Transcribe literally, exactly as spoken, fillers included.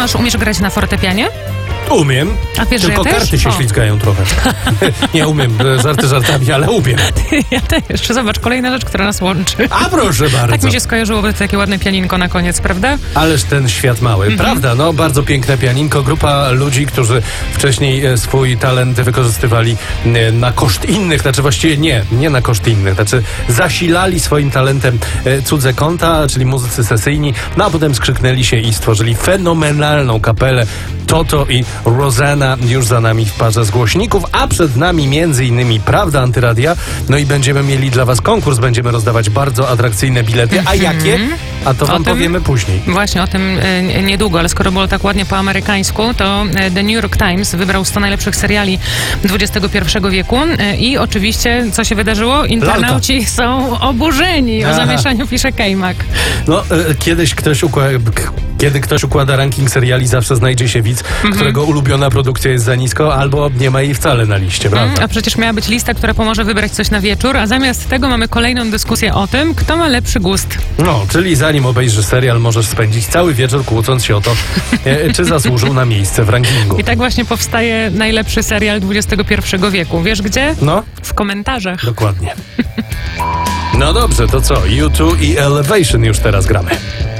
masz, umiesz grać na fortepianie? Umiem, A wiesz, tylko że ja karty też? się O. ślizgają trochę. Nie umiem, żarty żartami, ale umiem. Ja też. Zobacz, kolejna rzecz, która nas łączy. A proszę bardzo. Tak mi się skojarzyło, bo to takie ładne pianinko na koniec, prawda? Ależ ten świat mały, Mhm. prawda? No, bardzo piękne pianinko. Grupa ludzi, którzy wcześniej e, swój talent wykorzystywali e, na koszt innych, znaczy właściwie nie, nie na koszt innych, znaczy zasilali swoim talentem e, cudze konta, czyli muzycy sesyjni, no a potem skrzyknęli się i stworzyli fenomenalną kapelę. Toto i Rosanna już za nami w parze z głośników, a przed nami między innymi Prawda Antyradia. No i będziemy mieli dla was konkurs, będziemy rozdawać bardzo atrakcyjne bilety. A jakie? A to O wam tym- powiemy później. Właśnie, o tym e, niedługo, ale skoro było tak ładnie po amerykańsku, to e, The New York Times wybrał sto najlepszych seriali dwudziestego pierwszego wieku e, i oczywiście, co się wydarzyło? Internauci są oburzeni. O Aha. zamieszaniu pisze Kejmak. No, e, kiedyś ktoś układa, kiedy ktoś układa ranking seriali, zawsze znajdzie się widz, którego ulubiona produkcja jest za nisko, albo nie ma jej wcale na liście, prawda? A przecież miała być lista, która pomoże wybrać coś na wieczór, a zamiast tego mamy kolejną dyskusję o tym, kto ma lepszy gust. No, czyli zanim obejrzysz serial, możesz spędzić cały wieczór kłócąc się o to, e, czy zasłużył na miejsce w rankingu. I tak właśnie powstaje najlepszy serial dwudziestego pierwszego wieku. Wiesz gdzie? No, W komentarzach. dokładnie. No dobrze, to co? U dwa i Elevation już teraz gramy.